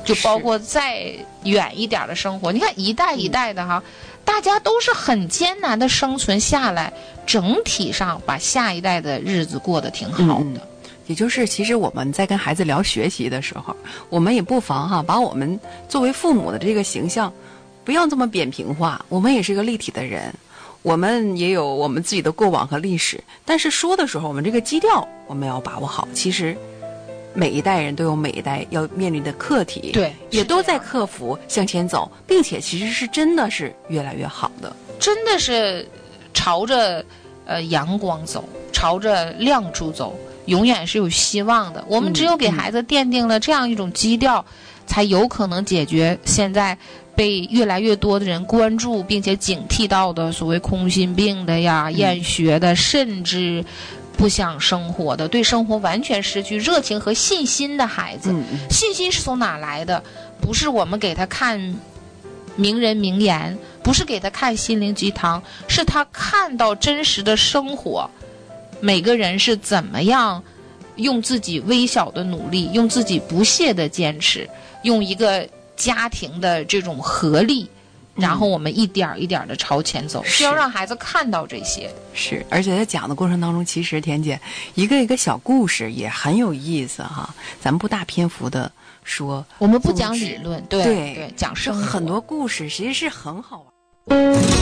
就包括再远一点的生活。你看一代一代的哈，大家都是很艰难的生存下来，整体上把下一代的日子过得挺好的。 也就是其实我们在跟孩子聊学习的时候，我们也不妨把我们作为父母的这个形象不要这么扁平化，我们也是个立体的人，我们也有我们自己的过往和历史，但是说的时候我们这个基调我们要把握好。其实每一代人都有每一代要面临的课题， 对， 也都在克服向前走，并且其实是真的是越来越好的， 真的是朝着阳光走，朝着亮处走，永远是有希望的。我们只有给孩子奠定了这样一种基调，才有可能解决现在被越来越多的人关注并且警惕到的所谓空心病的呀、厌学的，甚至不想生活的，对生活完全失去热情和信心的孩子。信心是从哪来的？不是我们给他看名人名言，不是给他看心灵鸡汤，是他看到真实的生活，每个人是怎么样用自己微小的努力，用自己不懈的坚持，用一个家庭的这种合力，然后我们一点一点的朝前走，需要让孩子看到这些。 是，而且在讲的过程当中，其实田姐一个一个小故事也很有意思哈。咱们不大篇幅的说， 我们不讲理论，对，讲生活， 很多故事其实是很好玩。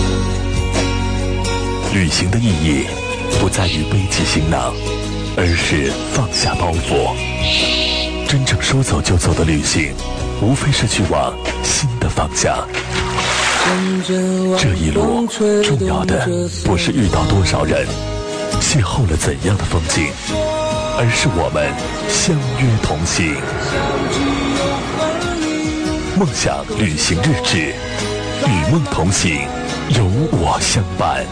旅行的意义不在于背起行囊，而是放下包袱。真正说走就走的旅行，无非是去往新的方向。这一路重要的不是遇到多少人，邂逅了怎样的风景，而是我们相约同行。梦想旅行日志，与梦同行，有我相伴。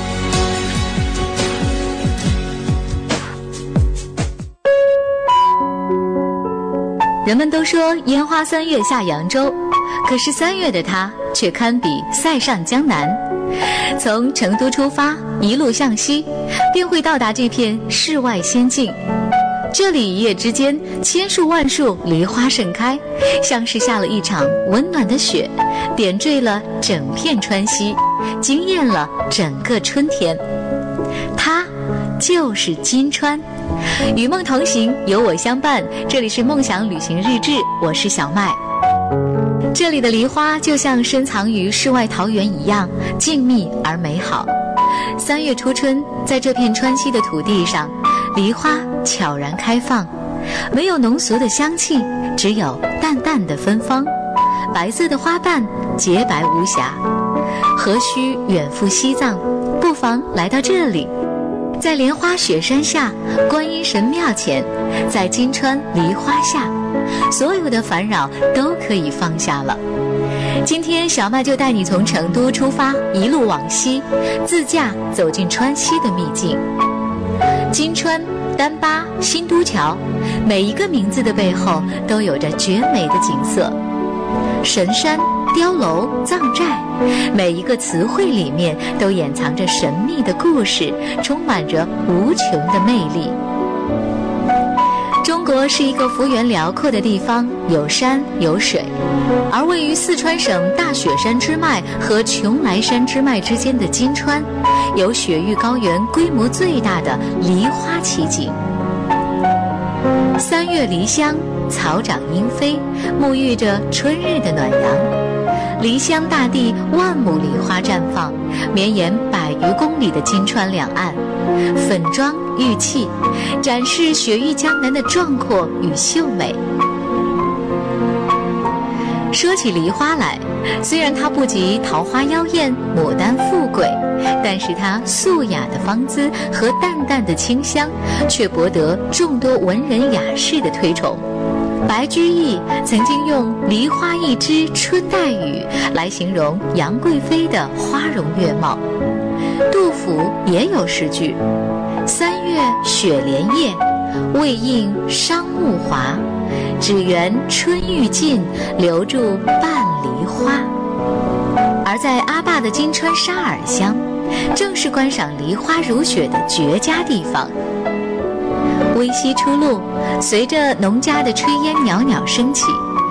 人们都说烟花3月下扬州，可是3月的它却堪比塞上江南。从成都出发，一路向西，便会到达这片世外仙境。这里一夜之间，千树万树梨花盛开，像是下了一场温暖的雪，点缀了整片川西，惊艳了整个春天。它就是金川。与梦同行，有我相伴。这里是梦想旅行日志，我是小麦。这里的梨花就像深藏于世外桃源一样静谧而美好。3月初春，在这片川西的土地上，梨花悄然开放，没有浓俗的香气，只有淡淡的芬芳。白色的花瓣洁白无瑕，何须远赴西藏，不妨来到这里。在莲花雪山下，观音神庙前，在金川梨花下，所有的烦扰都可以放下了。今天小麦就带你从成都出发，一路往西，自驾走进川西的秘境。金川、丹巴、新都桥，每一个名字的背后都有着绝美的景色。神山、碉楼、藏寨，每一个词汇里面都掩藏着神秘的故事，充满着无穷的魅力。中国是一个幅员辽阔的地方，有山有水，而位于四川省大雪山支脉和邛崃山支脉之间的金川，有雪域高原规模最大的梨花奇景。3月梨香，草长莺飞，沐浴着春日的暖阳。梨香大地，万亩梨花绽放，绵延100余公里的金川两岸，粉妆玉砌，展示雪域江南的壮阔与秀美。说起梨花来，虽然它不及桃花妖艳、牡丹富贵，但是它素雅的芳姿和淡淡的清香，却博得众多文人雅士的推崇。白居易曾经用“梨花一枝春带雨”来形容杨贵妃的花容月貌。杜甫也有诗句：“3月雪莲叶，未映商木华。只缘春欲尽，留住半梨花。”而在阿坝的金川沙尔乡，正是观赏梨花如雪的绝佳地方。微夕出露，随着农家的炊烟袅袅升起，